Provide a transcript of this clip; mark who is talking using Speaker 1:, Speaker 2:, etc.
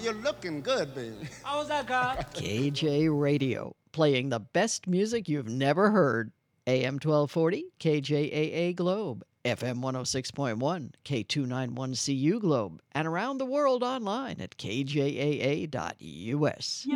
Speaker 1: You're looking good, baby.
Speaker 2: How was that, Carl?
Speaker 3: KJ Radio, playing the best music you've never heard. AM 1240, KJAA Globe, FM 106.1, K291CU Globe, and around the world online at kjaa.us.